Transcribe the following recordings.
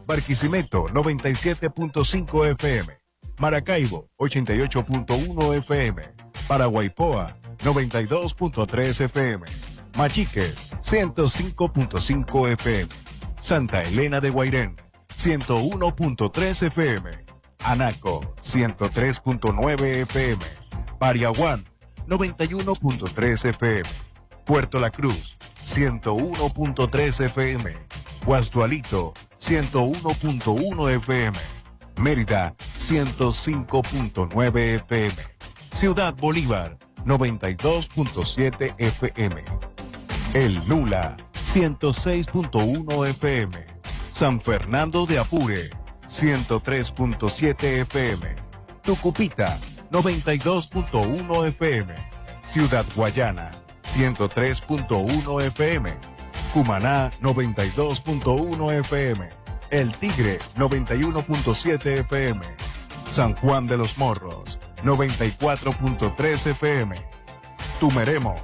Barquisimeto 97.5 FM, Maracaibo 88.1 FM, Paraguaypoa 92.3 FM, Machiques 105.5 FM, Santa Elena de Guairén 101.3 FM, Anaco 103.9 FM, Pariaguán 91.3 FM, Puerto La Cruz 101.3 FM, Guasdualito 101.1 FM, Mérida 105.9 FM, Ciudad Bolívar 92.7 FM, El Lula 106.1 FM, San Fernando de Apure 103.7 FM, Tucupita 92.1 FM, Ciudad Guayana 103.1 FM, Cumaná 92.1 FM, El Tigre 91.7 FM, San Juan de los Morros 94.3 FM, Tumeremo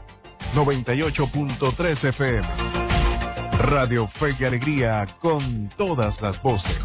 98.3 FM. Radio Fe y Alegría con todas las voces.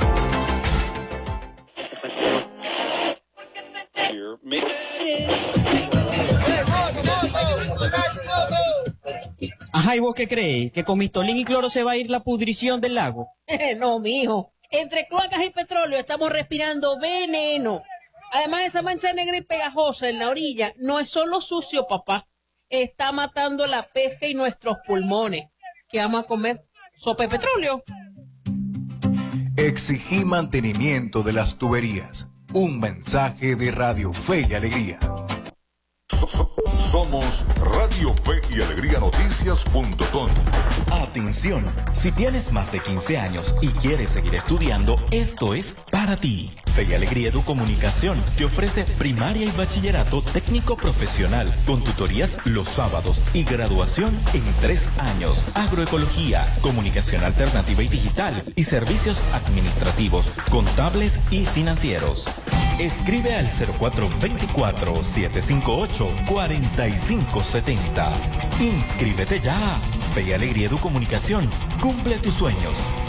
Ajá, ¿y vos qué crees? ¿Que con mistolín y cloro se va a ir la pudrición del lago? No, mijo. Entre cloacas y petróleo estamos respirando veneno. Además, esa mancha negra y pegajosa en la orilla no es solo sucio, papá. Está matando la pesca y nuestros pulmones. ¿Qué vamos a comer? ¿Sopa de petróleo? Exigí mantenimiento de las tuberías. Un mensaje de Radio Fe y Alegría. Somos Radio Fe y Alegría Noticias.com. Atención, si tienes más de 15 años y quieres seguir estudiando, esto es para ti. Fe y Alegría Educomunicación te ofrece primaria y bachillerato técnico profesional con tutorías los sábados y graduación en 3 años. Agroecología, comunicación alternativa y digital y servicios administrativos, contables y financieros. Escribe al 0424-758-4570. Inscríbete ya. Fe y Alegría Educomunicación. Cumple tus sueños.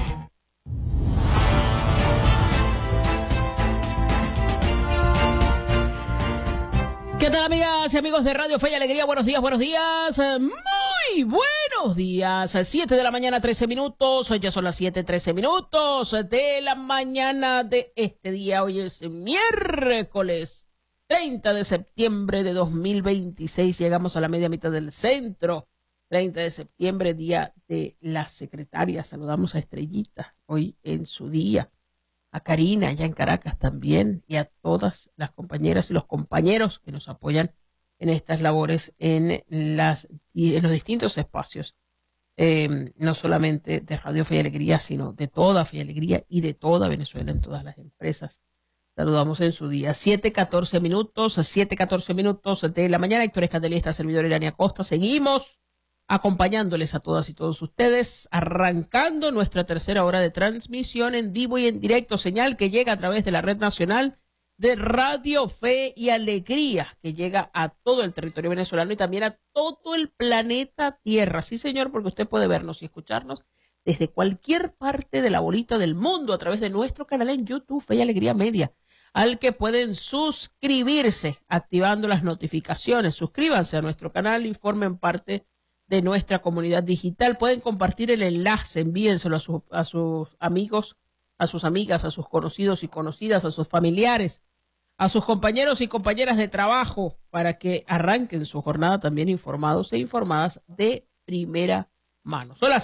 ¿Qué tal, amigas y amigos de Radio Fe y Alegría? Buenos días, buenos días. Muy buenos días. 7 de la mañana, 13 minutos. Ya son las 7:13 de la mañana de este día. Hoy es miércoles 30 de septiembre de 2026. Llegamos a la media mitad del centro. 30 de septiembre, día de la secretaria. Saludamos a Estrellita hoy en su día. A Karina allá en Caracas también y a todas las compañeras y los compañeros que nos apoyan en estas labores en los distintos espacios, no solamente de Radio Fe y Alegría, sino de toda Fe y Alegría y de toda Venezuela en todas las empresas. Saludamos en su día. 7:14 de la mañana. Héctor Escandeli, esta servidora Irania Costa. Seguimos acompañándoles a todas y todos ustedes, arrancando nuestra tercera hora de transmisión en vivo y en directo, señal que llega a través de la Red Nacional de Radio Fe y Alegría, que llega a todo el territorio venezolano y también a todo el planeta Tierra. Sí, señor, porque usted puede vernos y escucharnos desde cualquier parte de la bolita del mundo a través de nuestro canal en YouTube, Fe y Alegría Media, al que pueden suscribirse activando las notificaciones. Suscríbanse a nuestro canal y formen parte de nuestra comunidad digital. Pueden compartir el enlace, envíenselo a sus amigos, a sus amigas, a sus conocidos y conocidas, a sus familiares, a sus compañeros y compañeras de trabajo, para que arranquen su jornada también informados e informadas de primera mano. Son las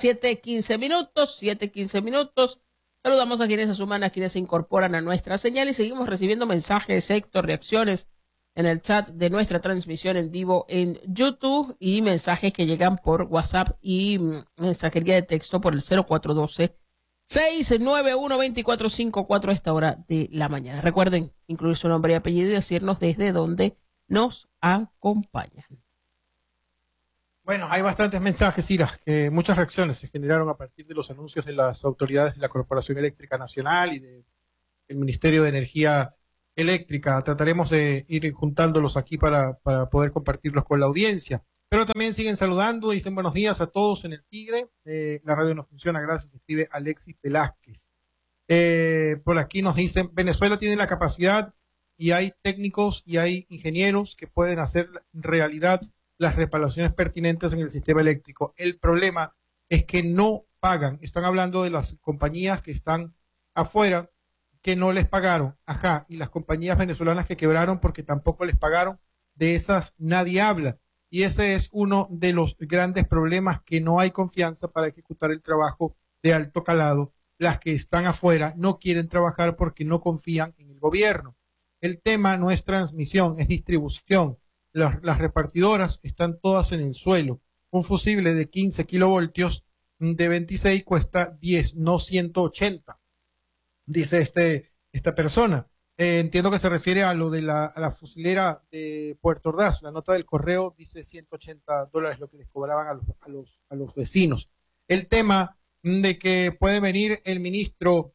7:15. Saludamos a quienes se suman, a quienes se incorporan a nuestra señal y seguimos recibiendo mensajes, Héctor, reacciones en el chat de nuestra transmisión en vivo en YouTube y mensajes que llegan por WhatsApp y mensajería de texto por el 0412-691-2454 a esta hora de la mañana. Recuerden incluir su nombre y apellido y decirnos desde dónde nos acompañan. Bueno, hay bastantes mensajes, Ira, que muchas reacciones se generaron a partir de los anuncios de las autoridades de la Corporación Eléctrica Nacional y del Ministerio de Energía Eléctrica. Trataremos de ir juntándolos aquí para poder compartirlos con la audiencia. Pero también siguen saludando, dicen buenos días a todos en el Tigre. La radio no funciona, gracias, escribe Alexis Velázquez. Por aquí nos dicen, Venezuela tiene la capacidad y hay técnicos y hay ingenieros que pueden hacer realidad las reparaciones pertinentes en el sistema eléctrico. El problema es que no pagan. Están hablando de las compañías que están afuera, que no les pagaron. Ajá, y las compañías venezolanas que quebraron porque tampoco les pagaron, de esas nadie habla. Y ese es uno de los grandes problemas, que no hay confianza para ejecutar el trabajo de alto calado. Las que están afuera no quieren trabajar porque no confían en el gobierno. El tema no es transmisión, es distribución. Las repartidoras están todas en el suelo. Un fusible de 15 kilovoltios de 26 cuesta 10, no 180, dice esta persona. Entiendo que se refiere a lo de a la fusilera de Puerto Ordaz. La nota del correo dice $180 lo que les cobraban a los vecinos. El tema de que puede venir el ministro,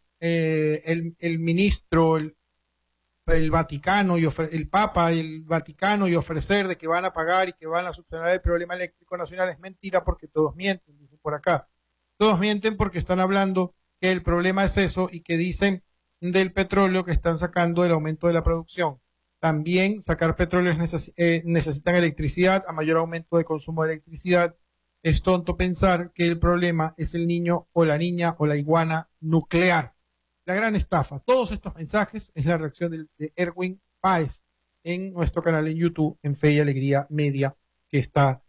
el Vaticano y el Papa y el Vaticano y ofrecer de que van a pagar y que van a subsanar el problema eléctrico nacional, es mentira, porque todos mienten, dicen por acá. Todos mienten porque están hablando que el problema es eso, y que dicen del petróleo que están sacando el aumento de la producción. También sacar petróleo necesitan electricidad. A mayor aumento de consumo de electricidad, es tonto pensar que el problema es el niño o la niña o la iguana nuclear. La gran estafa. Todos estos mensajes es la reacción de Erwin Páez en nuestro canal en YouTube, en Fe y Alegría Media, que está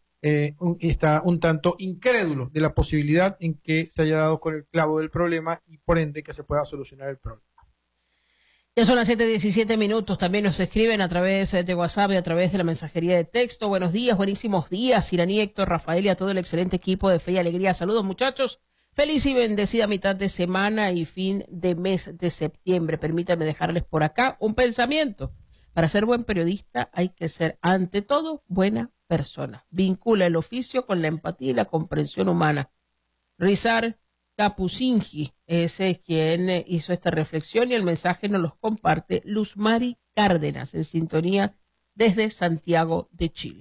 un tanto incrédulo de la posibilidad en que se haya dado con el clavo del problema y por ende que se pueda solucionar el problema. Ya son las 7:17. También nos escriben a través de WhatsApp y a través de la mensajería de texto. Buenos días, buenísimos días, Iraní, Héctor, Rafael y a todo el excelente equipo de Fe y Alegría. Saludos, muchachos. Feliz y bendecida mitad de semana y fin de mes de septiembre. Permítanme dejarles por acá un pensamiento. Para ser buen periodista hay que ser, ante todo, buena persona. Vincula el oficio con la empatía y la comprensión humana. Rizar Capucingi es quien hizo esta reflexión, y el mensaje nos los comparte Luzmari Cárdenas, en sintonía desde Santiago de Chile.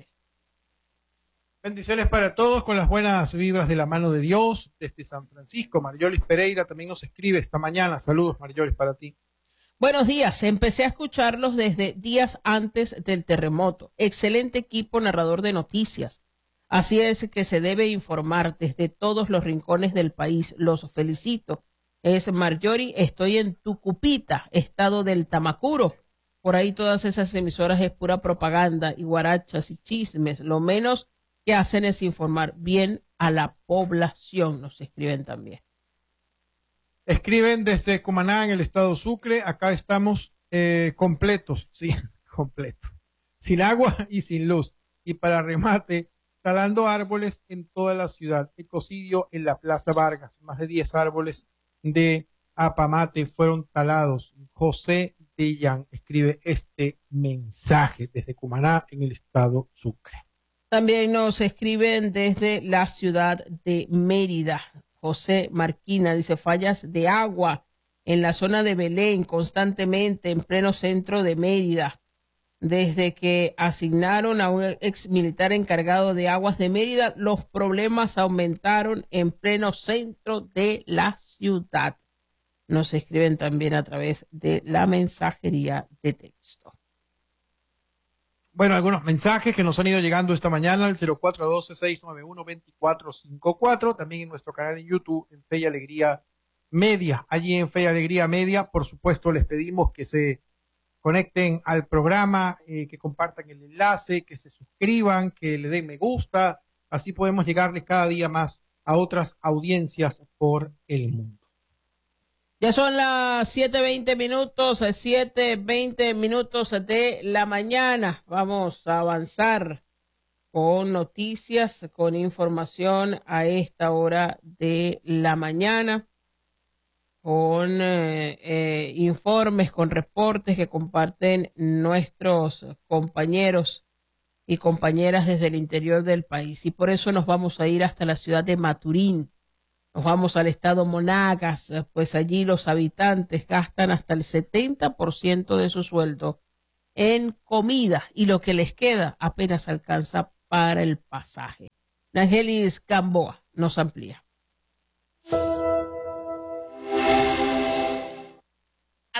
Bendiciones para todos, con las buenas vibras de la mano de Dios. Desde San Francisco, Mariolis Pereira también nos escribe esta mañana. Saludos, Mariolis, para ti. Buenos días, empecé a escucharlos desde días antes del terremoto. Excelente equipo narrador de noticias. Así es que se debe informar desde todos los rincones del país. Los felicito. Es Marjorie, estoy en Tucupita, estado del Tamacuro. Por ahí todas esas emisoras es pura propaganda y guarachas y chismes. Lo menos que hacen es informar bien a la población, nos escriben también. Escriben desde Cumaná, en el estado Sucre. Acá estamos completos, sí, completos. Sin agua y sin luz. Y para remate, talando árboles en toda la ciudad. Ecocidio en la Plaza Vargas. Más de 10 árboles de Apamate fueron talados. José Dellán escribe este mensaje desde Cumaná, en el estado Sucre. También nos escriben desde la ciudad de Mérida. José Marquina dice: fallas de agua en la zona de Belén constantemente en pleno centro de Mérida. Desde que asignaron a un ex militar encargado de aguas de Mérida, los problemas aumentaron en pleno centro de la ciudad. Nos escriben también a través de la mensajería de texto. Bueno, algunos mensajes que nos han ido llegando esta mañana al 0412-691-2454, también en nuestro canal en YouTube, en Fe y Alegría Media. Allí en Fe y Alegría Media, por supuesto, les pedimos que se conecten al programa, que compartan el enlace, que se suscriban, que le den me gusta. Así podemos llegarle cada día más a otras audiencias por el mundo. Ya son las 7:20 minutos de la mañana. Vamos a avanzar con noticias, con información a esta hora de la mañana, con informes, con reportes que comparten nuestros compañeros y compañeras desde el interior del país. Y por eso nos vamos a ir hasta la ciudad de Maturín. Nos vamos al estado Monagas, pues allí los habitantes gastan hasta el 70% de su sueldo en comida y lo que les queda apenas alcanza para el pasaje. Nangelis Gamboa nos amplía.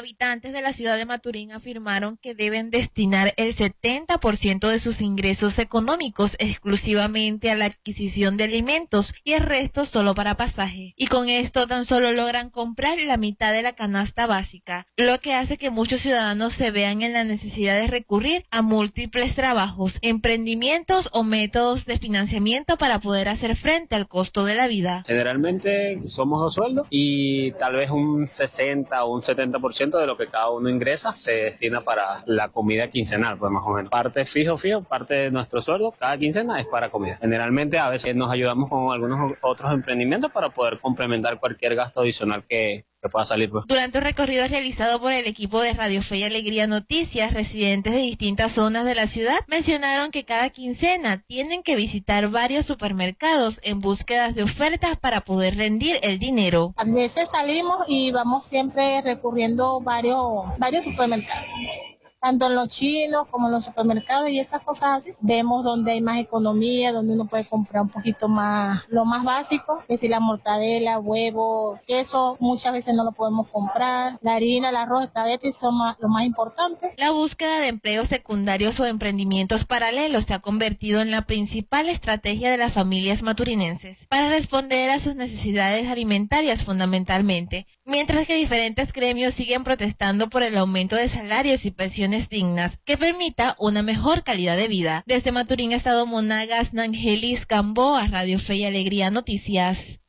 habitantes de la ciudad de Maturín afirmaron que deben destinar el 70% de sus ingresos económicos exclusivamente a la adquisición de alimentos y el resto solo para pasaje. Y con esto tan solo logran comprar la mitad de la canasta básica, lo que hace que muchos ciudadanos se vean en la necesidad de recurrir a múltiples trabajos, emprendimientos o métodos de financiamiento para poder hacer frente al costo de la vida. Generalmente somos dos sueldos y tal vez un 60 o un 70% de lo que cada uno ingresa se destina para la comida quincenal, pues más o menos. Parte fijo, parte de nuestro sueldo, cada quincena es para comida. Generalmente a veces nos ayudamos con algunos otros emprendimientos para poder complementar cualquier gasto adicional que pueda salir. Pues. Durante un recorrido realizado por el equipo de Radio Fe y Alegría Noticias, residentes de distintas zonas de la ciudad mencionaron que cada quincena tienen que visitar varios supermercados en búsquedas de ofertas para poder rendir el dinero. A veces salimos y vamos siempre recurriendo varios supermercados. Tanto en los chinos como en los supermercados y esas cosas así. Vemos donde hay más economía, donde uno puede comprar un poquito más, lo más básico, que si la mortadela, huevo, queso, muchas veces no lo podemos comprar. La harina, el arroz, espagueti son lo más importante. La búsqueda de empleos secundarios o emprendimientos paralelos se ha convertido en la principal estrategia de las familias maturinenses para responder a sus necesidades alimentarias fundamentalmente, mientras que diferentes gremios siguen protestando por el aumento de salarios y pensiones dignas que permita una mejor calidad de vida. Desde Maturín, Estado Monagas, Nangelis Gamboa, Radio Fe y Alegría Noticias.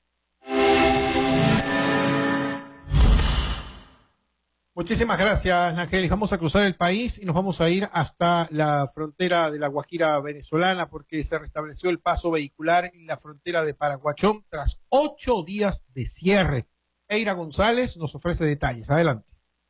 Muchísimas gracias, Nangelis. Vamos a cruzar el país y nos vamos a ir hasta la frontera de la Guajira venezolana porque se restableció el paso vehicular en la frontera de Paraguachón tras 8 días de cierre. Eira González nos ofrece detalles. Adelante.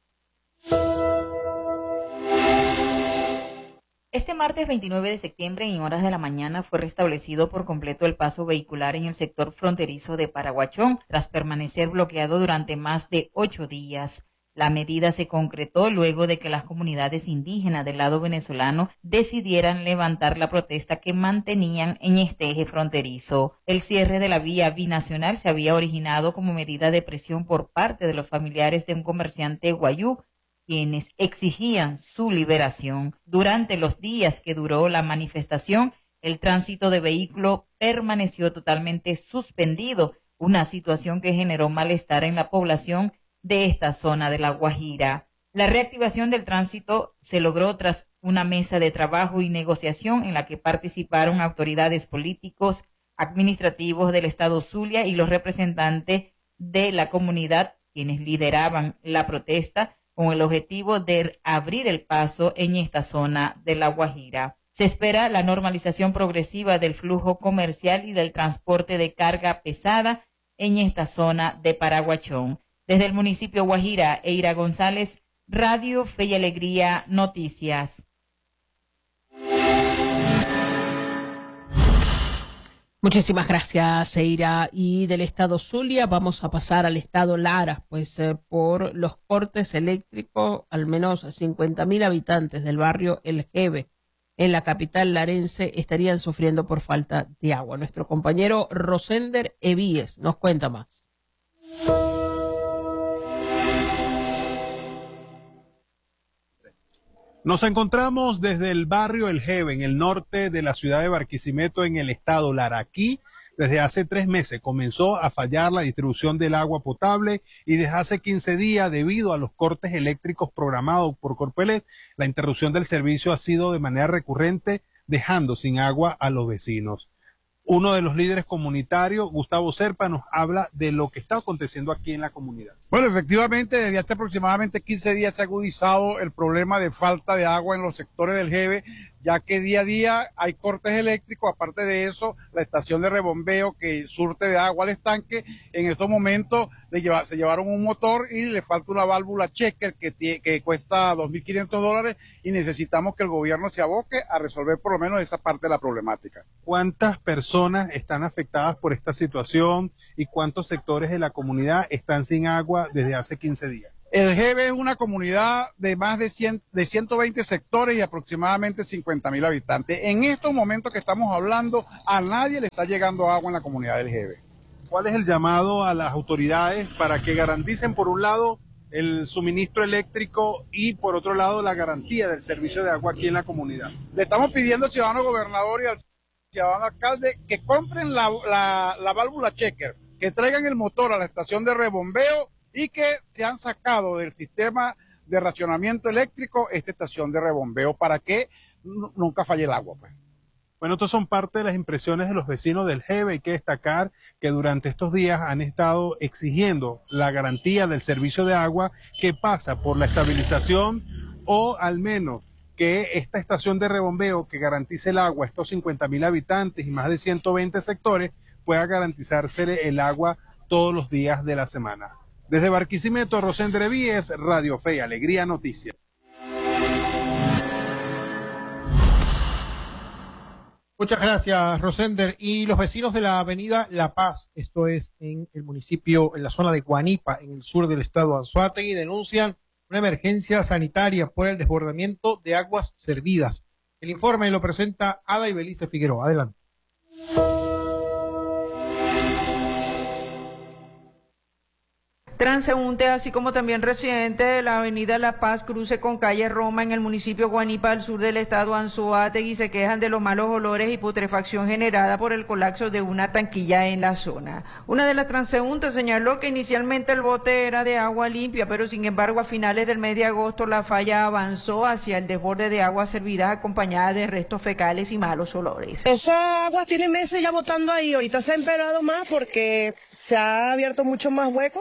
Este martes 29 de septiembre en horas de la mañana fue restablecido por completo el paso vehicular en el sector fronterizo de Paraguachón tras permanecer bloqueado durante más de 8 días. La medida se concretó luego de que las comunidades indígenas del lado venezolano decidieran levantar la protesta que mantenían en este eje fronterizo. El cierre de la vía binacional se había originado como medida de presión por parte de los familiares de un comerciante guayú, quienes exigían su liberación. Durante los días que duró la manifestación, el tránsito de vehículos permaneció totalmente suspendido, una situación que generó malestar en la población de esta zona de La Guajira. La reactivación del tránsito se logró tras una mesa de trabajo y negociación en la que participaron autoridades políticos, administrativos del estado Zulia y los representantes de la comunidad, quienes lideraban la protesta, con el objetivo de abrir el paso en esta zona de La Guajira. Se espera la normalización progresiva del flujo comercial y del transporte de carga pesada en esta zona de Paraguachón. Desde el municipio Guajira, Eira González, Radio Fe y Alegría Noticias. Muchísimas gracias, Eira. Y del estado Zulia vamos a pasar al estado Lara, pues por los cortes eléctricos, al menos 50.000 habitantes del barrio El Jeve, en la capital larense, estarían sufriendo por falta de agua. Nuestro compañero Rosender Evíes nos cuenta más. Nos encontramos desde el barrio El Jeve, en el norte de la ciudad de Barquisimeto, en el estado Lara. Aquí, desde hace 3 meses, comenzó a fallar la distribución del agua potable y desde hace 15 días, debido a los cortes eléctricos programados por Corpelet, la interrupción del servicio ha sido de manera recurrente, dejando sin agua a los vecinos. Uno de los líderes comunitarios, Gustavo Serpa, nos habla de lo que está aconteciendo aquí en la comunidad. Bueno, efectivamente, desde hace aproximadamente 15 días se ha agudizado el problema de falta de agua en los sectores del Jeve, ya que día a día hay cortes eléctricos. Aparte de eso, la estación de rebombeo que surte de agua al estanque, en estos momentos se llevaron un motor y le falta una válvula checker que cuesta $2.500 y necesitamos que el gobierno se aboque a resolver por lo menos esa parte de la problemática. ¿Cuántas personas están afectadas por esta situación y cuántos sectores de la comunidad están sin agua desde hace 15 días? El Jeve es una comunidad de más de 120 sectores y aproximadamente 50.000 habitantes. En estos momentos que estamos hablando, a nadie le está llegando agua en la comunidad del Jeve. ¿Cuál es el llamado a las autoridades para que garanticen, por un lado, el suministro eléctrico y por otro lado la garantía del servicio de agua aquí en la comunidad. Le estamos pidiendo al ciudadano gobernador y al ciudadano alcalde que compren la válvula checker, que traigan el motor a la estación de rebombeo y que se han sacado del sistema de racionamiento eléctrico esta estación de rebombeo para que nunca falle el agua, pues. Bueno, estas son parte de las impresiones de los vecinos del Jeve. Hay que destacar que durante estos días han estado exigiendo la garantía del servicio de agua que pasa por la estabilización o al menos que esta estación de rebombeo que garantice el agua a estos 50.000 habitantes y más de 120 sectores pueda garantizarse el agua todos los días de la semana. Desde Barquisimeto, Rosendre Víez, Radio Fe y Alegría Noticias. Muchas gracias, Rosender. Y los vecinos de la avenida La Paz, esto es en el municipio, en la zona de Guanipa, en el sur del estado de Anzoátegui, denuncian una emergencia sanitaria por el desbordamiento de aguas servidas. El informe lo presenta Ada Ibelice Figueroa. Adelante. Transeúnte, así como también residente de la avenida La Paz, cruce con calle Roma en el municipio Guanipa, al sur del estado Anzoátegui, se quejan de los malos olores y putrefacción generada por el colapso de una tanquilla en la zona. Una de las transeúntes señaló que inicialmente el bote era de agua limpia, pero sin embargo a finales del mes de agosto la falla avanzó hacia el desborde de aguas servidas acompañada de restos fecales y malos olores. Esa agua tiene meses ya botando ahí, ahorita se ha empeorado más porque se ha abierto mucho más huecos.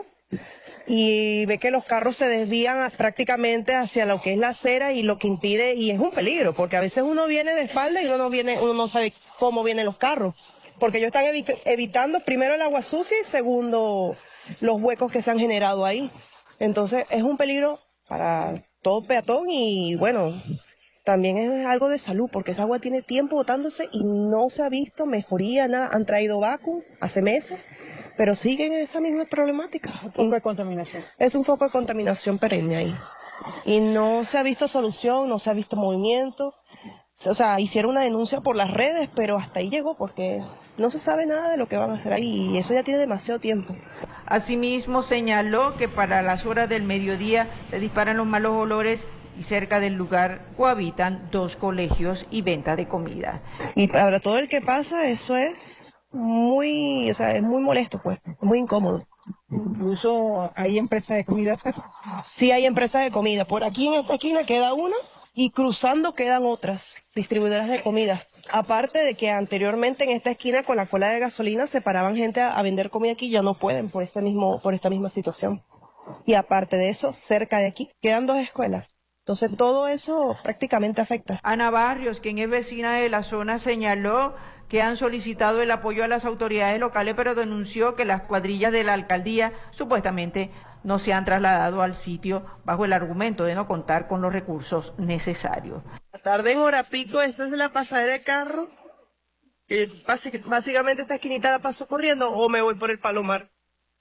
Y ve que los carros se desvían prácticamente hacia lo que es la acera y lo que impide, y es un peligro, porque a veces uno viene de espalda y uno no sabe cómo vienen los carros, porque ellos están evitando primero el agua sucia y segundo los huecos que se han generado ahí. Entonces es un peligro para todo peatón y bueno, también es algo de salud, porque esa agua tiene tiempo botándose y no se ha visto mejoría, nada. Han traído vacuum hace meses, pero siguen esa misma problemática. Un foco de contaminación. Es un foco de contaminación perenne ahí. Y no se ha visto solución, no se ha visto movimiento. O sea, hicieron una denuncia por las redes, pero hasta ahí llegó porque no se sabe nada de lo que van a hacer ahí y eso ya tiene demasiado tiempo. Asimismo, señaló que para las horas del mediodía se disparan los malos olores y cerca del lugar cohabitan 2 colegios y venta de comida. Y para todo el que pasa, eso es muy, es muy molesto, pues, muy incómodo. Incluso hay empresas de comida cerca. Sí, hay empresas de comida. Por aquí en esta esquina queda una y cruzando quedan otras distribuidoras de comida. Aparte de que anteriormente en esta esquina con la cola de gasolina se paraban gente a vender comida aquí, ya no pueden por esta misma situación. Y aparte de eso, cerca de aquí quedan 2 escuelas. Entonces todo eso prácticamente afecta. Ana Barrios, quien es vecina de la zona, señaló que han solicitado el apoyo a las autoridades locales, pero denunció que las cuadrillas de la alcaldía supuestamente no se han trasladado al sitio bajo el argumento de no contar con los recursos necesarios. La tarde en hora pico, esta es la pasadera de carro, que básicamente esta esquinita la paso corriendo o me voy por el Palomar.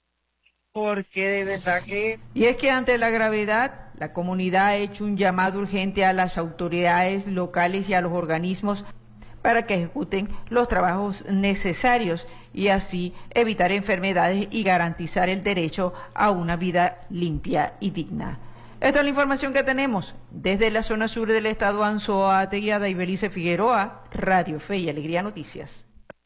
Porque de verdad que... Y es que ante la gravedad, la comunidad ha hecho un llamado urgente a las autoridades locales y a los organismos para que ejecuten los trabajos necesarios y así evitar enfermedades y garantizar el derecho a una vida limpia y digna. Esta es la información que tenemos desde la zona sur del estado Anzoátegui. Ada Ibelice Figueroa, Radio Fe y Alegría Noticias.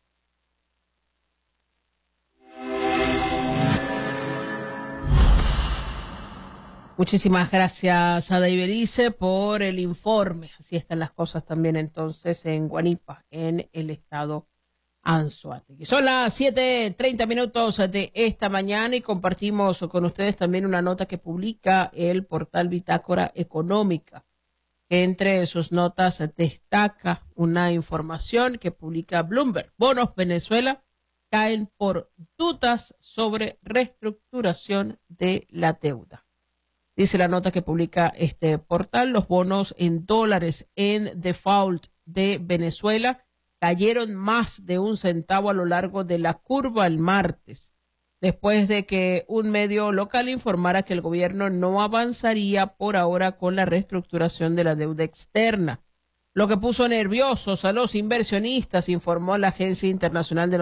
Muchísimas gracias, Ada Ibelice, por el informe. Así están las cosas también entonces en Guanipa, en el estado Anzoátegui. Son las 7:30 de esta mañana y compartimos con ustedes también una nota que publica el portal Bitácora Económica. Entre sus notas destaca una información que publica Bloomberg. Bonos Venezuela caen por dudas sobre reestructuración de la deuda. Dice la nota que publica este portal, los bonos en dólares en default de Venezuela cayeron más de 1 centavo a lo largo de la curva el martes, después de que un medio local informara que el gobierno no avanzaría por ahora con la reestructuración de la deuda externa. Lo que puso nerviosos a los inversionistas, informó la Agencia Internacional de